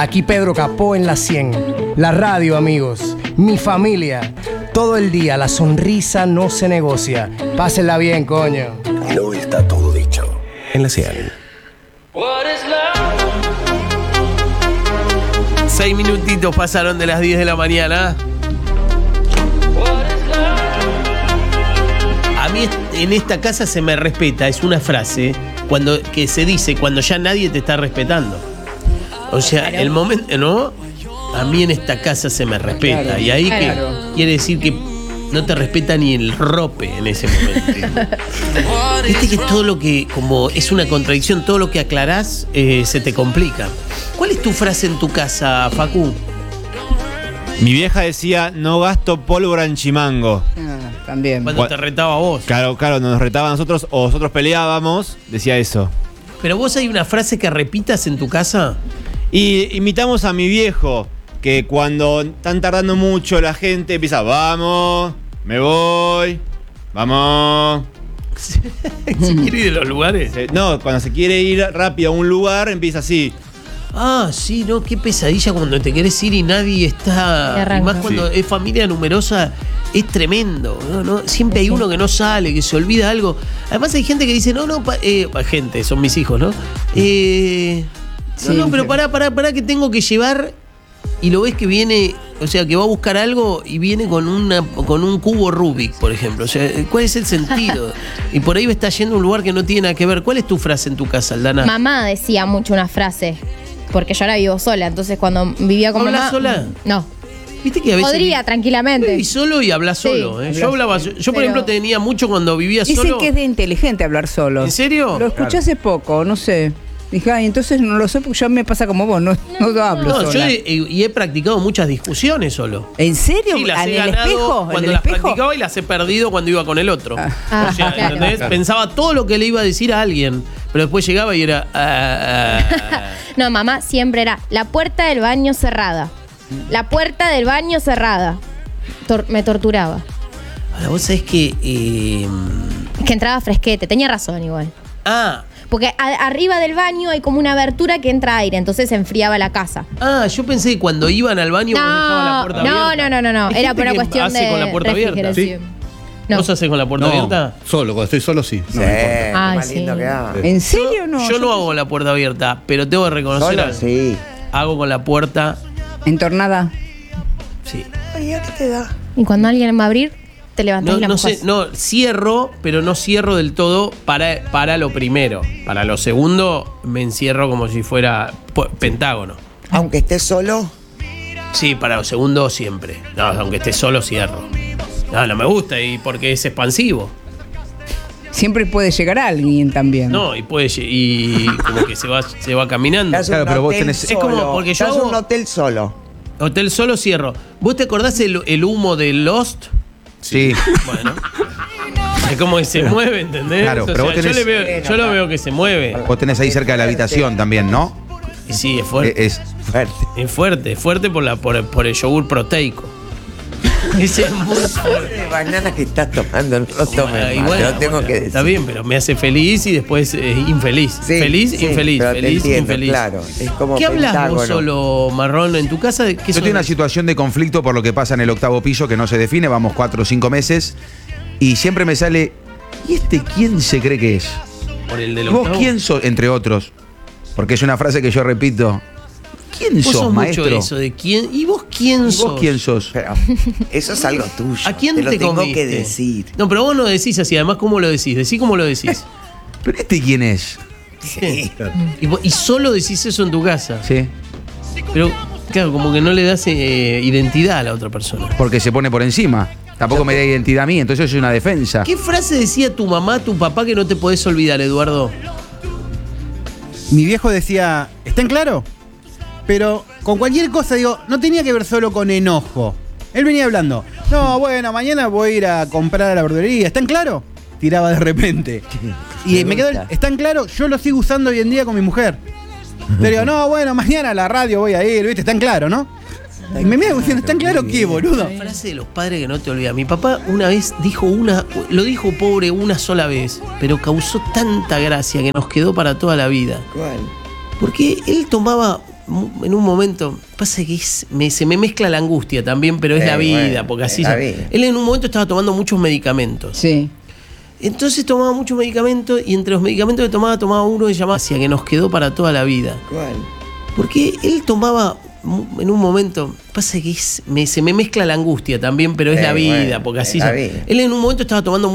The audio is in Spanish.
Aquí Pedro Capó en la 100. La radio, amigos. Mi familia. Todo el día, la sonrisa no se negocia. Pásenla bien, coño. No está todo dicho. En la 100. 6 minutitos pasaron de las 10 de la mañana. A mí en esta casa se me respeta, es una frase que se dice cuando ya nadie te está respetando. O sea, el momento, ¿no? A mí en esta casa se me respeta. Claro, y ahí que quiere decir que no te respeta ni el rope en ese momento. Viste que todo lo que, como es una contradicción, todo lo que aclarás se te complica. ¿Cuál es tu frase en tu casa, Facu? Mi vieja decía, no gasto pólvora en chimango. También. Cuando te retaba a vos. Claro, nos retaba a nosotros o nosotros peleábamos, decía eso. ¿Pero vos hay una frase que repitas en tu casa? Y imitamos a mi viejo, que cuando están tardando mucho la gente empieza, vamos, me voy, vamos. ¿Se quiere ir de los lugares? No, cuando se quiere ir rápido a un lugar empieza así. Ah, sí, no, qué pesadilla cuando te querés ir y nadie está. Y más cuando es familia numerosa, es tremendo, ¿no? Siempre hay uno que no sale, que se olvida algo. Además hay gente que dice, gente, son mis hijos, ¿no? Pero pará, que tengo que llevar. Y lo ves que viene, o sea, que va a buscar algo y viene con un cubo Rubik, por ejemplo. O sea, ¿cuál es el sentido? Y por ahí está yendo a un lugar que no tiene nada que ver. ¿Cuál es tu frase en tu casa, Aldana? Mamá decía mucho una frase, porque yo ahora vivo sola, entonces cuando vivía con mamá... ¿Hablas sola? No. ¿Viste que a veces podría tranquilamente. Y solo y hablas solo. Sí, Yo por ejemplo, tenía mucho cuando vivía solo. Dicen que es de inteligente hablar solo. ¿En serio? Lo escuché hace poco, no sé. Dije, entonces no lo sé porque ya me pasa como vos, no hablo sola. Yo he practicado muchas discusiones solo. ¿En serio? Sí, las ¿En he el ganado espejo? cuando las practicaba y las he perdido cuando iba con el otro. O sea, claro. ¿entendés? Claro. Pensaba todo lo que le iba a decir a alguien, pero después llegaba y era... No, mamá siempre era la puerta del baño cerrada. La puerta del baño cerrada. Me torturaba. Ahora, vos sabés que... Es que entraba fresquete, tenía razón igual. Porque arriba del baño hay como una abertura que entra aire, entonces se enfriaba la casa. Yo pensé que cuando iban al baño vos dejabas la puerta abierta. No. Hay Era gente por una que cuestión hace de con la puerta abierta. refrigeración. No. ¿Vos hacés con la puerta abierta? Solo, cuando estoy solo sí. No me importa. Más lindo que haga. ¿En serio no? Yo no hago con la puerta abierta, pero tengo que reconocer Solo, sí. hago con la puerta. ¿Entornada? Sí. Ay, ¿qué te da? Y cuando alguien va a abrir, te levantás y la mojás. Cierro, pero no cierro del todo para lo primero. Para lo segundo me encierro como si fuera pentágono. Aunque estés solo. Sí, para lo segundo siempre. No, aunque esté solo cierro. No me gusta y porque es expansivo. Siempre puede llegar alguien también. No, y como que se va caminando. Claro, pero vos tenés... Solo. Es como porque yo hago un hotel solo. Hotel solo cierro. ¿Vos te acordás el humo de Lost? Sí. Bueno. Es como que se mueve, ¿entendés? Claro, pero vos tenés... yo lo veo que se mueve. Vos tenés ahí cerca de la habitación también, ¿no? Y sí, es fuerte. Es fuerte. Es fuerte por el yogur proteico. Ese es muy fuerte. De banana que estás tomando, no lo tomes más, bueno, te lo tengo que decir. Está bien, pero me hace feliz y después infeliz. Sí, feliz, sí, infeliz, pero te feliz, entiendo, infeliz. claro, es como ¿Qué hablas vos pentágono. solo, Marrón, en tu casa? Yo tengo una situación de conflicto por lo que pasa en el octavo piso que no se define, vamos 4 o 5 meses, y siempre me sale, ¿y este quién se cree que es? Por el del ¿Vos octavo. quién sos? Entre otros, porque es una frase que yo repito. ¿Quién Vos sos, sos maestro? mucho eso de quién. ¿Y vos quién sos? ¿Vos quién sos? Pero eso es algo tuyo. ¿A quién te lo tengo comiste? que decir. No, pero vos no decís así. Además, ¿cómo lo decís? Decí cómo lo decís. ¿Pero este quién es? Sí. Y solo decís eso en tu casa. Sí. Pero, claro, como que no le das identidad a la otra persona. Porque se pone por encima. Tampoco me da identidad a mí, entonces eso es una defensa. ¿Qué frase decía tu mamá, tu papá que no te podés olvidar, Eduardo? Mi viejo decía, ¿está en claro? Pero con cualquier cosa, digo, no tenía que ver solo con enojo. Él venía hablando, no, bueno, mañana voy a ir a comprar a la verdulería, ¿está en claro? Tiraba de repente. Y me quedó, ¿está en claro? Yo lo sigo usando hoy en día con mi mujer. Le digo, no, bueno, mañana a la radio voy a ir, ¿viste? ¿Está en claro, no? Y me mira diciendo, ¿está en claro qué, boludo? La frase de los padres que no te olvidas. Mi papá una vez lo dijo pobre una sola vez, pero causó tanta gracia que nos quedó para toda la vida. ¿Cuál? Porque él tomaba en un momento, pasa que se me mezcla la angustia también, pero es la vida, bueno, porque así... la vida. Él en un momento estaba tomando muchos medicamentos. Sí. Entonces tomaba muchos medicamentos y entre los medicamentos que tomaba uno que llamaba Asia, que nos quedó para toda la vida. ¿Cuál? Porque él tomaba en un momento, pasa que se me mezcla la angustia también, pero es la vida, bueno, porque así... la vida. Él en un momento estaba tomando